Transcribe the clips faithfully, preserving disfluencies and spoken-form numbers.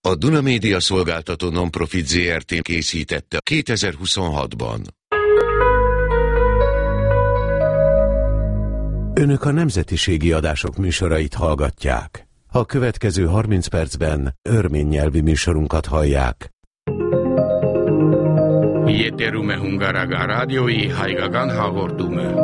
A Duna Média Szolgáltató Nonprofit zé er té készítette kétezer-huszonhatban. Önök a nemzetiségi adások műsorait hallgatják. A következő harminc percben örmény nyelvi műsorunkat hallják. Ieterume hungaraga rádiói haigagan hagordume.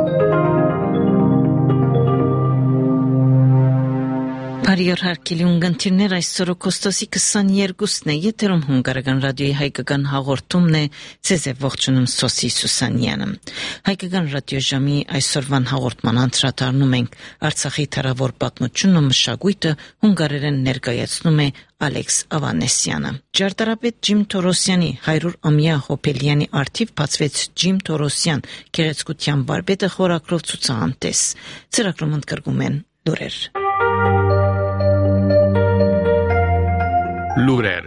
Բարի հարգելի ունգընտիրներ, այսօր օգոստոսի քսաներկուսն է, եթերում հունգարական ռադիոյի հայկական հաղորդումն է, ձեզ է ողջունում Սոսի Սուսանյանը։ Հայկական ռադիոժամի այսօրվան հաղորդման անդրադառնում ենք Արցախի թարավոր պատմությունն ու մշակույթը հունգարերեն ներկայացնում է Ալեքս Ավանեսյանը։ Ճարտարապետ Ջիմ Թորոսյանի հարյուր-ամյա հոբելյանի արդիվ բացվեց Ջիմ Թորոսյան գեղեցկության վարպետը խորագրով ցուցահանդես։ Ծրագրում ընդգրկում են լուրեր։ Լուրեր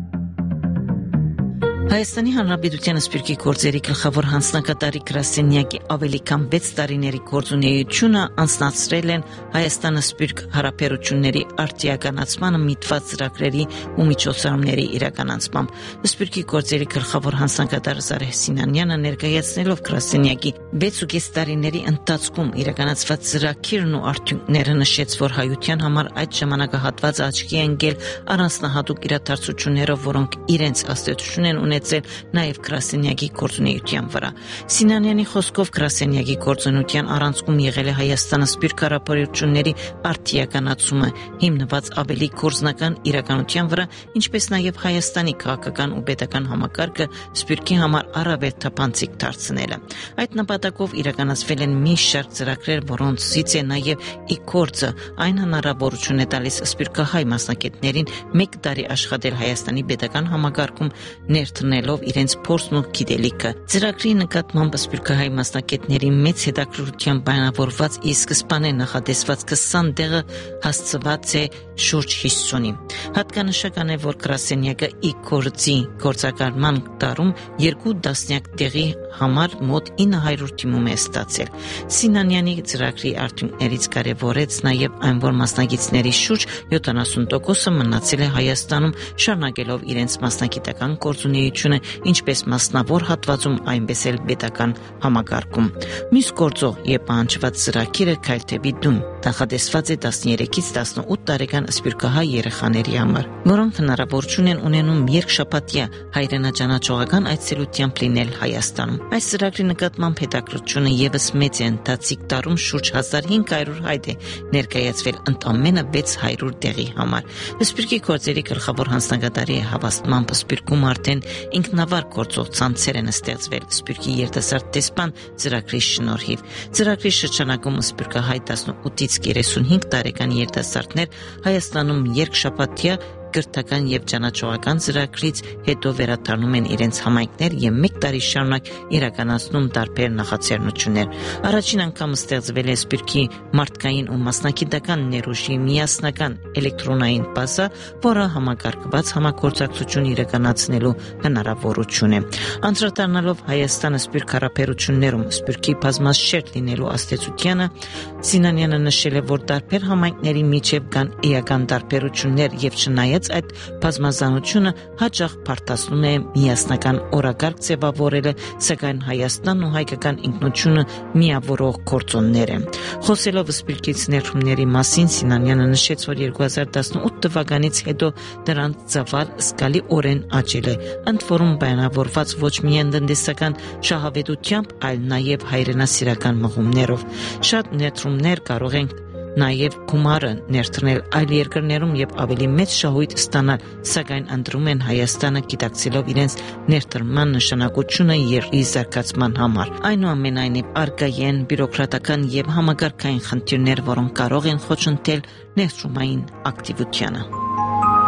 Հայաստանի Հանրապետության Սպիրկի գործերի գլխավոր հանձնակատարի գրասենյակի ավելի քան վեց տարիների գործունեությունը անցնացրել են Հայաստանը Սպիրկ հարաբերությունների արտիականացմանը միտված ծրագրերի ու միջոցառումների իրականացմամբ։ Սպիրկի գործերի գլխավոր հանձնակատար Զարեհ Սինանյանը ներկայացնելով գրասենյակի վեցուկես տարիների ընթացքում իրականացված ծրագիրն ու արդյունքները նշեց, որ հայության համար այդ ժամանակահատվածը աչքի է ընկել առանձնահատուկ իրադարձություններով, որոնք իրենց աստեցություն են ունեցել նաև գրասենյակի գործունեության վրա։ Սինանյանի խոսքով գրասենյակի գործունեության առանցքում եղել է Հայաստանը Սպիրկ հարաբերությունների արտիականացումը, հիմնված ավելի գործնական իրականության վրա, ինչպես նաև Հայաստանի քաղաքական ու պետական համակարգը Սպիրկի համար առավել թափանցիկ դարձնելը։ Այդ նպատակով իրականացվել են մի շարք ծրագրեր, որոնցից է նաև ի գործը այն հնարավորություն է տալիս սպիրկահայ մասնակիցներին մեկ տարի աշխատել Հայաստանի պետական համակարգում, ներդնելով իրենց փորձն ու գիտելիքը։ Ծրագրի նկատմամբ սպիրկահայ մասնակիցների մեծ հետաքրքրության պայմանավորված ի սկզբանե նախատեսված քսան տեղը հասցված է շուրջ հիսունի։ Հատկանշական է, որ գրասենյակը ի գործի գործակալման տարում երկու տասնյակ տեղի համար մոտ ինը հարյուր թիմում է ստացել։ Սինանյանի ծրագրի արդյունքներից կարևորեց նաև այն, որ մասնակիցների շուրջ յոթանասուն տոկոսը մնացել է Հայաստանում, շարունակելով իրենց մասնագիտական գործունեությունը ինչպես մասնավոր հատվածում, այնպես էլ պետական համակարգում։ Մյուս գործող եւ պահանջված ծրագիրը Քայլթեբի դուն նախատեսված է տասներեքից տասնութ տարեկան սպիրկահայ երեխաների համար, որոնք հնարավորություն են ունենում երկշաբաթյա հայրենաճանաչողական այցելությամբ լինել Հայաստանում։ Այս ծրագրի նկատմամբ հետաքրքրությունը եւս մեծ է, ընթացիկ տարում շուրջ հազար հինգ հարյուր հայտ է ներկայացվել ընդամենը վեց հարյուր տեղի համար։ Սպիրկի գործերի գլխավոր հանձնակատարի հավաստմամբ Սպիրկում արդեն ինքնավար գործող ցանցեր են ստեղծվել Սպիրկի երիտասարդ դեսպան ծրագրի շնորհիվ։ Ծրագրի շրջանակում սպիրկահայ տասնութից երեսունհինգ տարեկան երիտասարդներ Հայաստանում երկշաբաթյա կրթական եւ ճանաչողական ծրագրից հետո վերադառնում են իրենց համայնքներ եւ մեկ տարի շարունակ իրականացնում տարբեր նախաձեռնություններ։ Առաջին անգամ ստեղծվել է Սպիրկի մարդկային ու մասնագիտական ներուժի միասնական էլեկտրոնային բազա, որը համակարգված համագործակցություն իրականացնելու հնարավորություն է։ Անդրադառնալով Հայաստանը Սպիրկ հարաբերություններում Սպիրկի բազմաշերտ լինելու աստեցությանը, Սինանյանը նշել է, որ տարբեր համայնքների միջև կան էական տարբերություններ եւ չնայած այդ բազմազանությունը հաճախ բարդացնում է միասնական օրակարգ ձևավորելը, սակայն Հայաստանն ու հայկական ինքնությունը միավորող գործոններ են։ Խոսելով Սպիրկից ներդրումների մասին, Սինանյանը նշեց, որ երկու հազար տասնութ թվականից հետո դրանց ծավալ զգալիորեն աճել է, ընդ որում պայմանավորված ոչ միայն տնտեսական շահավետությամբ, այլ նաև հայրենասիրական մղումներով։ Շատ ներդրումներ կարող են նաև գումարը ներդնել այլ երկրներում եւ ավելի մեծ շահույթ ստանալ, սակայն ընտրում են Հայաստանը գիտակցելով իրենց ներդրման նշանակությունը երկրի զարգացման համար։ Այնուամենայնիվ արկա են բյուրոկրատական եւ համակարգային խնդիրներ, որոնք կարող են խոչընդել ներդրումային ակտիվությանը։